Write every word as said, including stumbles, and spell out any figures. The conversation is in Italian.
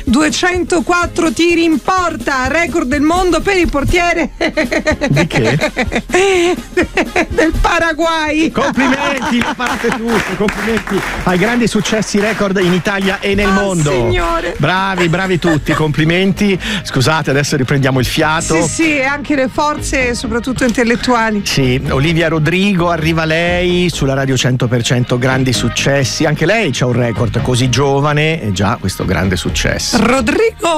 duecentoquattro tiri in porta, record del mondo per il portiere. Di che? Del Paraguay. Complimenti, le parate tutte, complimenti ai grandi successi record in Italia e nel Ah, mondo. signore. Bravi, bravi tutti, complimenti. Scusate, adesso riprendiamo il fiato. Sì, sì, e anche le forze, soprattutto intellettuali. Sì, Olivia Rodrigo, arriva lei sulla Radio cento per cento, grandi successi. Anche lei c'ha un record, così giovane e già questo grande successo. Rodrigo